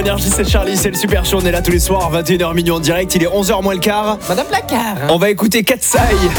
Énergie, c'est Charlie, c'est le super show, on est là tous les soirs, 21h minuit en direct, il est 11h moins le quart. Madame Placard. On va écouter Katsai.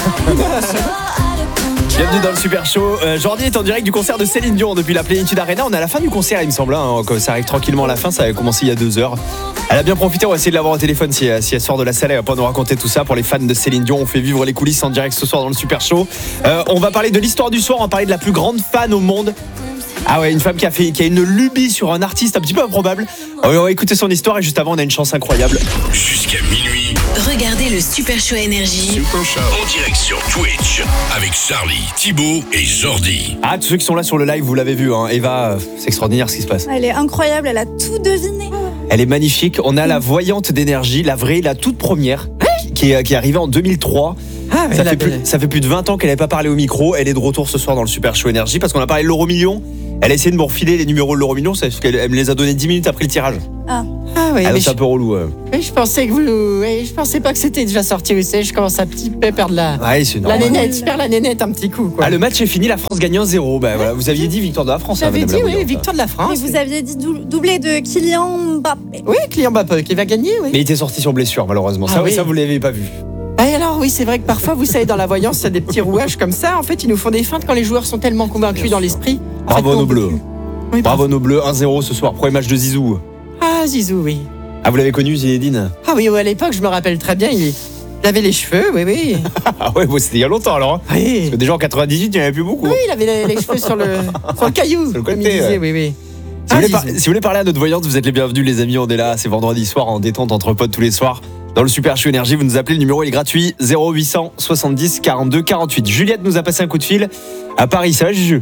Bienvenue dans le super show. Jordi est en direct du concert de Céline Dion depuis la Plénitude Arena. On est à la fin du concert, il me semble, ça arrive tranquillement à la fin, ça a commencé il y a 2 heures. Elle a bien profité, on va essayer de l'avoir au téléphone si elle sort de la salle, elle va pas nous raconter tout ça. Pour les fans de Céline Dion, on fait vivre les coulisses en direct ce soir dans le super show. On va parler de l'histoire du soir, on va parler de la plus grande fan au monde. Ah ouais, une femme qui a une lubie sur un artiste un petit peu improbable. On va écouter son histoire et juste avant on a une chance incroyable. Jusqu'à minuit. Regardez le Super Show Énergie. Super Show. En direct sur Twitch. Avec Charlie, Thibaut et Jordi. Ah, tous ceux qui sont là sur le live, vous l'avez vu, hein. Eva, c'est extraordinaire ce qui se passe. Elle est incroyable, elle a tout deviné. Elle est magnifique. On a la voyante d'énergie, la vraie, la toute première, qui est arrivée en 2003. Ah, ouais, Ça fait plus de 20 ans qu'elle n'avait pas parlé au micro. Elle est de retour ce soir dans le Super Show Énergie parce qu'on a parlé de l'euro-million. Elle a essayé de me refiler les numéros de l'euro-million, c'est parce qu'elle me les a donnés 10 minutes après le tirage. Ah oui, mais c'est un peu relou. je pensais que je pensais pas que c'était déjà sorti. Vous savez, je commence à petit peu perdre la C'est normal. nénette. Je perds la nénette un petit coup, quoi. Ah, le match est fini, la France gagne 1-0. Bah, voilà, vous aviez dit victoire de la France. J'avais Madame dit, la oui, voyante. victoire de la Et France. vous aviez dit doublé de Kylian Mbappé. Oui, Kylian Mbappé qui va gagner, oui. Mais il était sorti sur blessure, malheureusement. Ah oui. Ça, vous l'avez pas vu. Et alors, oui, c'est vrai que parfois, vous savez, dans la voyance, il y a des petits rouages comme ça. En fait, ils nous font des feintes quand les joueurs sont tellement convaincus dans l'esprit. Bravo à nos Bleus. Oui, Bravo à nos Bleus, 1-0 ce soir. Premier match de Zizou. Ah, Zizou, oui. Ah, vous l'avez connu, Zinedine? Ah oui, à l'époque, je me rappelle très bien, il avait les cheveux, oui. Ah ouais, c'était il y a longtemps alors. Oui. Parce que déjà en 98, il n'y en avait plus beaucoup. Oui, il avait les cheveux sur le caillou. Sur le comme côté, il disait, ouais. oui. Si vous voulez parler à notre voyante, vous êtes les bienvenus les amis, on est là, c'est vendredi soir en détente entre potes tous les soirs. Dans le Super Show Énergie, vous nous appelez, le numéro il est gratuit, 0800 70 42 48. Juliette nous a passé un coup de fil à Paris, ça va Juju?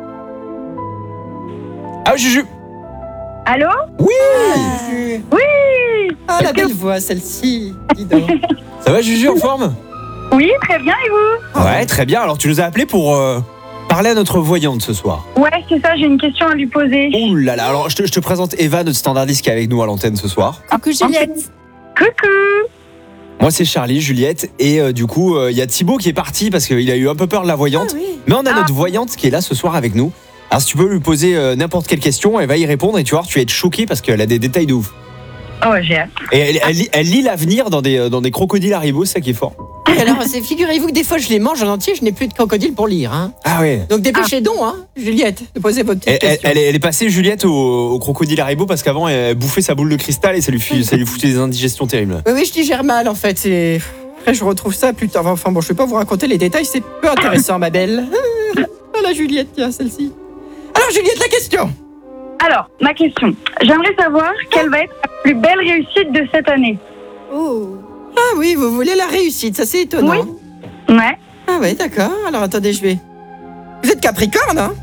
Ah Juju? Allô? Oui. Ah, la belle voix, celle-ci. Dis donc. Ça va Juju, en forme? Oui, très bien, et vous? Ouais, très bien, alors tu nous as appelé pour parler à notre voyante ce soir. Ouais, c'est ça, j'ai une question à lui poser. Ouh là là, alors je te présente Eva, notre standardiste qui est avec nous à l'antenne ce soir. Coucou Juliette. Coucou! Moi c'est Charlie, Juliette, et du coup il y a Thibaut qui est parti parce qu'il a eu un peu peur de la voyante. Ah oui. Mais on a notre voyante qui est là ce soir avec nous. Alors si tu peux lui poser n'importe quelle question, elle va y répondre et tu vas voir, tu vas être choqué parce qu'elle a des détails de ouf. Oh, j'ai hâte. Et elle lit l'avenir dans des crocodiles Haribo, c'est ça qui est fort. Et alors, figurez-vous que des fois, je les mange en entier, je n'ai plus de crocodile pour lire. Hein. Ah ouais. Donc dépêchez donc, hein, Juliette, de poser votre petite question. Elle est passée Juliette au crocodile Haribo parce qu'avant elle bouffait sa boule de cristal et ça lui foutait des indigestions terribles. Oui, je digère mal en fait. Après, je retrouve ça plus tard. Enfin bon, je ne vais pas vous raconter les détails, c'est peu intéressant, ma belle. Ah, la Juliette, tiens, celle-ci. Alors, Juliette, la question. Alors, ma question. J'aimerais savoir quelle va être la plus belle réussite de cette année. Oh. Ah oui, vous voulez la réussite, ça c'est étonnant. Oui. Ouais. Ah oui, d'accord. Alors, attendez, je vais... Vous êtes Capricorne, hein?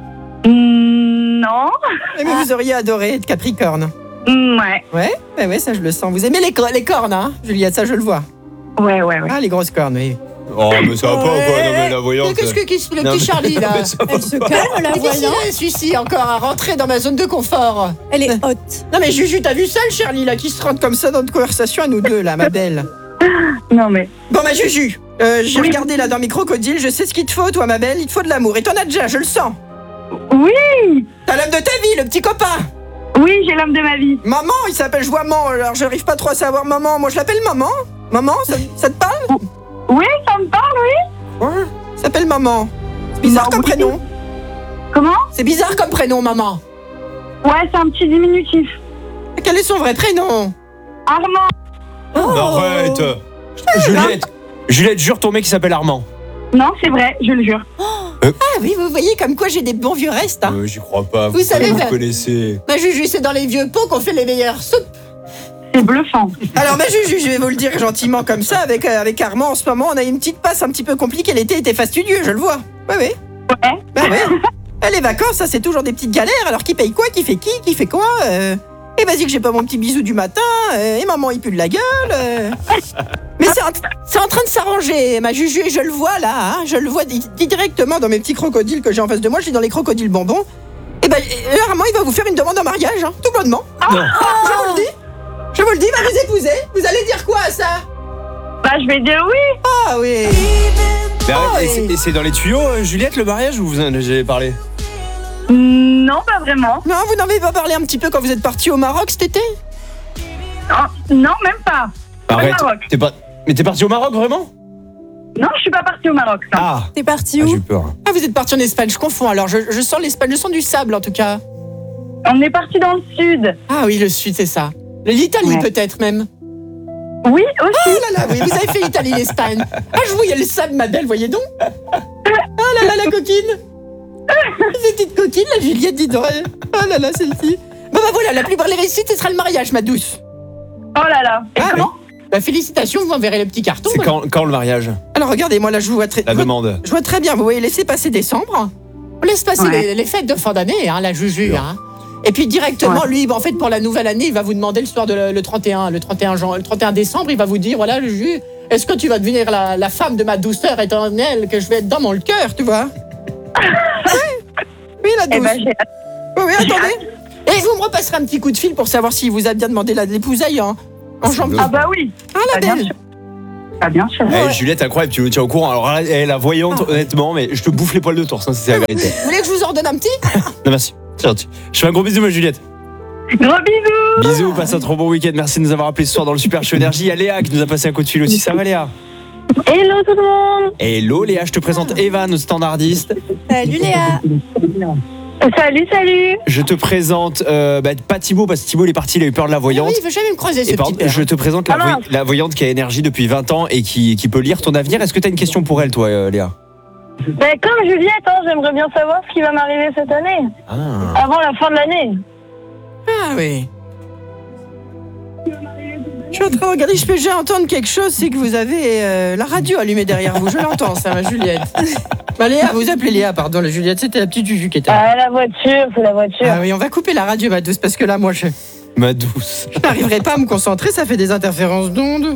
Non. Mais vous auriez adoré être Capricorne. Ouais. Ouais, ça je le sens. Vous aimez les cornes, hein, Juliette, ça je le vois. Ouais. Ah, les grosses cornes, oui. Oh mais ça va pas ou quoi? Non mais la voyante. Qu'est-ce que le Non, petit Charlie, là? mais ça va Elle se pas. calme la voyante. Celui-ci encore à rentrer dans ma zone de confort. Elle est haute. Non mais Juju, t'as vu ça le Charlie là qui se rentre comme ça dans notre conversation à nous deux là, ma belle. Non, mais. Bon ma Juju, j'ai regardé là dans mes crocodiles, je sais ce qu'il te faut toi ma belle, il te faut de l'amour et t'en as déjà, je le sens. Oui. T'as l'homme de ta vie, le petit copain. Oui, j'ai l'homme de ma vie. Maman, il s'appelle Joamant, alors j'arrive pas trop à savoir maman, moi je l'appelle maman. Maman, ça te parle? Oui, ça me parle, oui. Ouais. Ça s'appelle maman. C'est bizarre Non, comme oui. prénom. Comment? C'est bizarre comme prénom maman. Ouais, c'est un petit diminutif. Quel est son vrai prénom? Armand. Non, arrête. Juliette, jure ton mec qui s'appelle Armand. Non, c'est vrai, je le jure. Ah oui, vous voyez comme quoi j'ai des bons vieux restes. Hein. J'y crois pas. Vous savez, vous connaissez. Ma Juju, c'est dans les vieux pots qu'on fait les meilleures soupes. C'est bluffant. Alors ma Juju, je vais vous le dire gentiment comme ça, avec Armand en ce moment, on a une petite passe un petit peu compliquée, l'été était fastidieux, je le vois. Oui. Ouais. Bah ouais. Les vacances, ça c'est toujours des petites galères, alors qui paye quoi, qui fait quoi Et vas-y que j'ai pas mon petit bisou du matin, et maman il pue de la gueule. Mais c'est en train de s'arranger, ma Juju, et je le vois là, hein, je le vois directement dans mes petits crocodiles que j'ai en face de moi, je suis dans les crocodiles bonbons. Et ben Armand il va vous faire une demande en mariage, hein, tout bonnement. Non. Je vous le dis, va vous épouser. Vous allez dire quoi à ça? Bah, je vais dire oui. Ah oui. Mais arrête, et c'est dans les tuyaux, Juliette, le mariage, ou vous en avez parlé? Non, pas vraiment. Non, vous n'avez pas parlé un petit peu quand vous êtes parti au Maroc cet été? Non, même pas. Arrête. Au Maroc. Mais t'es parti au Maroc vraiment? Non, je suis pas partie au Maroc. Non. Ah, T'es parti j'ai où? eu peur. Ah, vous êtes parti en Espagne, je confonds. Alors, je sens l'Espagne, je sens du sable en tout cas. On est parti dans le sud. Ah oui, le sud, c'est ça. L'Italie Ouais. peut-être même. Oui, Oh aussi. là là, oui, vous avez fait l'Italie, l'Espagne. Ah, je voyais le sable, ma belle, voyez donc. Ah là là, la coquine. Cette petite coquine, la Juliette, dis donc. Ah là là, celle-ci. Bah voilà, la plus belle réussite, ce sera le mariage, ma douce. Oh là là. Et Ah oui. comment Bah félicitations, vous m'enverrez le petit carton. C'est quand le mariage? Alors regardez, moi là, je vois très... La demande. Je vois très bien, vous voyez, laissez passer décembre. On laisse passer Ouais. les fêtes de fin d'année, hein, la Juju. Hein. Et puis directement, lui, en fait, pour la nouvelle année, il va vous demander le soir de le 31 décembre, il va vous dire, voilà, Juju, est-ce que tu vas devenir la femme de ma douceur éternelle que je vais être dans mon cœur, tu vois? Oui, la Eh douce. ben, j'ai hâte. Oui, attendez. Et vous me repasserez un petit coup de fil pour savoir s'il vous a bien demandé l'épousaille en janvier. Ah bah oui. Ah, la bien belle. sûr. Ah bien sûr. Eh, Juliette, incroyable, tu le tiens au courant. Alors, elle est la voyante, honnêtement, mais je te bouffe les poils de torse, hein, si c'est la vérité. Vous voulez que je vous en donne un petit? Non, merci. C'est gentil. Je fais un gros bisou, ma Juliette. Gros bisous. Bisous, passe un trop bon week-end. Merci de nous avoir appelés ce soir dans le Super Show Énergie. Il y a Léa qui nous a passé un coup de fil aussi. Ça va, Léa? Hello tout le monde. Hello, Léa, je te présente Eva, notre standardiste. Salut Léa. Salut. Je te présente, pas Thibaut, parce que Thibaut, il est parti, il a eu peur de la Ah voyante. oui, il veut jamais me croiser, ce Et petit père. je te présente la voyante qui a énergie depuis 20 ans et qui peut lire ton avenir. Est-ce que tu as une question pour elle, toi, Léa? Ben, comme Juliette, j'aimerais bien savoir ce qui va m'arriver cette année, Ah. avant la fin de l'année. Ah oui. Je suis en train de regarder, je peux déjà entendre quelque chose, c'est que vous avez la radio allumée derrière vous. Je l'entends, ça, ma Juliette. Bah, Léa, vous appelez Léa, pardon, la Juliette, c'était la petite Juju qui était là. Ah, la voiture, c'est la voiture. Ah oui, on va couper la radio, ma douce, parce que là, moi, je Ma douce. n'arriverai pas à me concentrer, ça fait des interférences d'ondes.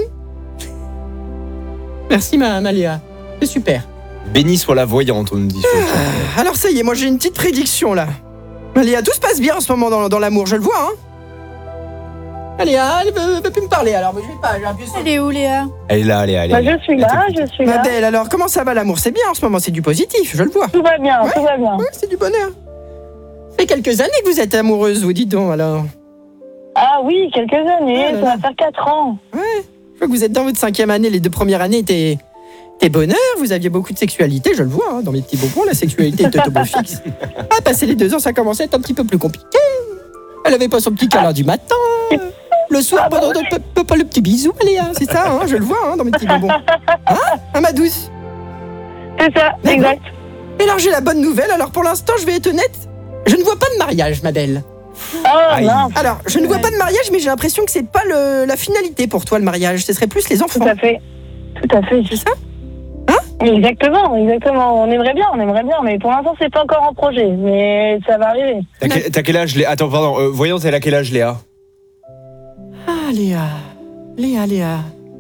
Merci, ma Léa. C'est super. Béni soit la voyante, on nous dit. Alors, ça y est, moi, j'ai une petite prédiction, là. Ma Léa, tout se passe bien en ce moment dans l'amour, je le vois, hein. Léa, elle veut plus me parler, alors je vais pas, j'ai appuyé sur... Elle est où Léa? Elle est là, Léa. Bah, je suis Ma là. belle, alors, comment ça va l'amour? C'est bien en ce moment, c'est du positif, je le vois. Tout va bien, Ouais. tout va bien. Oui, c'est du bonheur. Ça fait quelques années que vous êtes amoureuse, vous dites donc, alors. Ah oui, quelques années, Ah là ça là. va faire 4 ans. Je vois que vous êtes dans votre 5e année, les 2 premières années étaient bonheur, vous aviez beaucoup de sexualité, je le vois, hein, dans mes petits bonbons, la sexualité était au beau fixe. Ah, passé les 2 ans, ça commençait à être un petit peu plus compliqué. Elle avait pas son petit câlin du matin. Le soir, pas le petit bisou, Léa, c'est ça, hein, je le vois, hein, dans mes petits bonbons. Hein, ma douce? C'est ça, D'accord. exact. Et alors, j'ai la bonne nouvelle, alors pour l'instant, je vais être honnête, je ne vois pas de mariage, ma belle. Oh Aïe. mince, Alors, je ne vois pas de mariage, mais j'ai l'impression que c'est pas la finalité pour toi, le mariage, ce serait plus les enfants. tout à fait. Tout à fait. C'est ça? Exactement. On aimerait bien, mais pour l'instant, c'est pas encore en projet. Mais ça va arriver. T'as quel âge, Léa? Attends, pardon, voyante, elle a quel âge, Léa? Ah, Léa. Léa.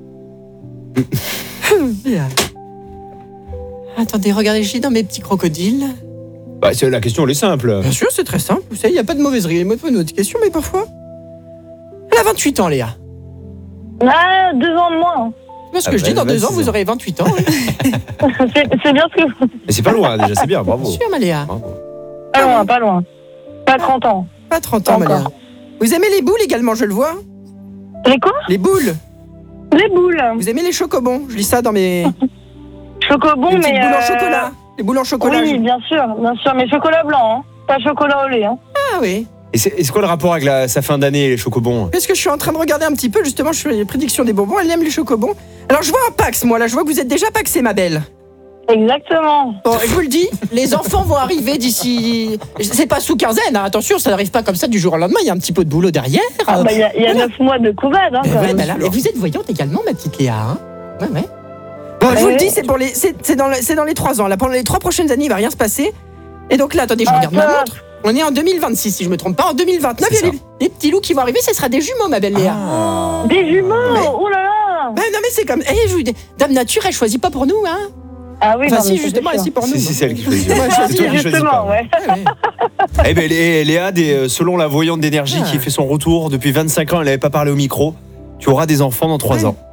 Attendez, regardez, je suis dans mes petits crocodiles. Bah, la question, elle est simple. Bien sûr, c'est très simple. Vous savez, il n'y a pas de mauvaise question, mais parfois. Elle a 28 ans, Léa. Ah, 2 ans de moins. C'est ce Ah que je dis, bah, dans 2 ans, 26 vous ans. aurez 28 ans. hein. C'est bien ce que vous... Mais c'est pas loin, déjà, c'est bien, bravo. Bien sûr, ma Léa. Bravo. Pas loin. Pas 30 ans. Pas 30 ans, ma Léa. Encore. Vous aimez les boules également, je le vois. Les quoi? Les boules. Les boules. Vous aimez les chocobons. Je lis ça dans mes Chocobon, les petites mais... boules en chocolat. Les boules en chocolat. Oui, bien sûr, mais chocolat blanc, hein. Pas chocolat au lait, hein. Ah oui. Et c'est quoi le rapport avec sa fin d'année, les chocobons? Parce que je suis en train de regarder un petit peu, justement, je fais les prédictions des bonbons. Elle aime les chocobons. Alors, je vois un Pax, moi, là. Je vois que vous êtes déjà paxé, ma belle. Exactement. Bon, je vous le dis, les enfants vont arriver d'ici... C'est pas sous quinzaine, hein. Attention, ça n'arrive pas comme ça du jour au lendemain. Il y a un petit peu de boulot derrière. Ah, bah, il y a Voilà. 9 mois de couvade, hein, Eh quand ouais, même. bah là, et vous êtes voyante également, ma petite Léa. Hein, ouais. Bon, je vous le dis, c'est dans les 3 ans. Là, pendant les 3 prochaines années, il va rien se passer. Et donc là, attendez, je regarde ma montre. On est en 2026, si je me trompe pas. En 2029, il y C'est a les petits loups qui vont arriver. Ce sera des jumeaux, ma belle Léa. Ah. Des jumeaux. Mais- Oh là là. Ben non, mais c'est comme... je vous dis, Dame Nature, elle choisit pas pour nous, hein. Ah oui, Enfin, non, mais si, c'est justement, sûr. elle, c'est pour nous. Si, c'est elle qui choisit. Ouais, C'est toi qui choisis Justement, pas. ouais. Ouais. Eh ben, Léa, selon la voyante d'énergie qui fait son retour depuis 25 ans, elle n'avait pas parlé au micro. Tu auras des enfants dans 3 ans.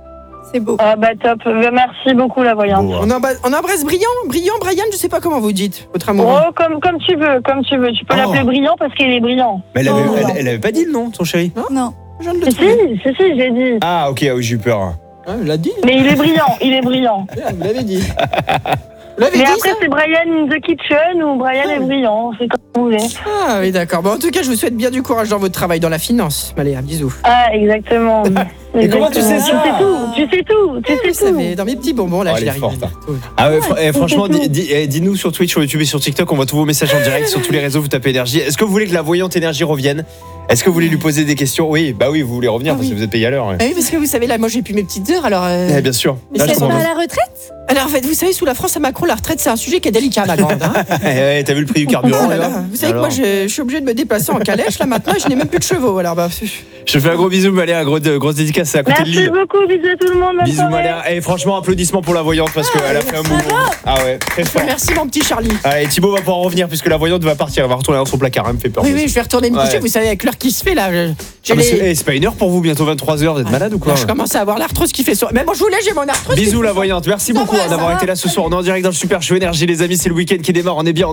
C'est beau. Ah bah top, merci beaucoup la voyante. Bon, On embrasse Brian, Brian, je sais pas comment vous dites, votre amoureux. Oh, comme tu veux, comme tu veux. Tu peux Oh. l'appeler Brillant parce qu'il est brillant. Mais elle Oh, avait, non. elle avait pas dit le nom, ton chéri. Non. Je viens de le Si, trouver. si, j'ai dit. Ah, ok, oui, j'ai eu peur. Ah, il l'a dit. Mais il est brillant, il est brillant. Vous l'avez dit. Vous l'avez Mais dit après, ça c'est Brian in the Kitchen ou Brian est brillant. C'est comme vous voulez. Ah oui, d'accord. Bon, en tout cas, je vous souhaite bien du courage dans votre travail, dans la finance. Allez, un bisou. Ah, exactement. Et comment tu sais ça? Tu sais tout, tu Vous sais tout. savez, dans mes petits bonbons, là, Oh, je elle l'ai est arrivé. forte, Ah ouais, franchement, c'est tout. dis-nous sur Twitch, sur YouTube et sur TikTok, on voit tous vos messages en direct sur tous les réseaux, vous tapez énergie. Est-ce que vous voulez que la voyante énergie revienne? Est-ce que vous voulez lui poser des questions? Oui, bah oui, vous voulez revenir Ah parce que oui. vous êtes payé à l'heure. Ouais. Ah oui, parce que vous savez, là, moi, j'ai plus mes petites heures, alors... Eh, bien sûr. Mais Là, je c'est pas comprends. à la retraite? Alors, en fait, vous savez, sous la France à Macron, la retraite, c'est un sujet qui est délicat, ma grande. Hein. Ouais, t'as vu le prix du carburant Oh là là là. Vous savez que moi, je suis obligée de me déplacer en calèche, là, maintenant, et je n'ai même plus de chevaux, alors bah... Je fais un gros bisou, Maléa, grosse dédicace, c'est à côté de Merci Lille. beaucoup, bisous à tout le monde. bonne Bisous, soirée. Maléa. Et franchement, applaudissements pour la voyante parce qu'elle a fait un mouvement. Ah ouais, très fort. Merci, mon petit Charlie. Allez, Thibaut va pouvoir revenir puisque la voyante va partir, elle va retourner dans son placard, elle me fait peur. Oui, oui, je vais retourner me coucher, Ouais. vous savez, avec l'heure qui se fait, là. J'ai Ah, mais les- c'est pas une heure pour vous, bientôt 23h, vous êtes malade ou quoi? Je commence à avoir l'arthrose qui fait ça. Mais bon, je voulais, j'ai mon arthrose. qui Bisous fait la ça. voyante, merci Ça beaucoup va, ça d'avoir va. été là ce soir. On est en direct dans le Super Show Énergie, les amis, c'est le week-end qui démarre, on est bien.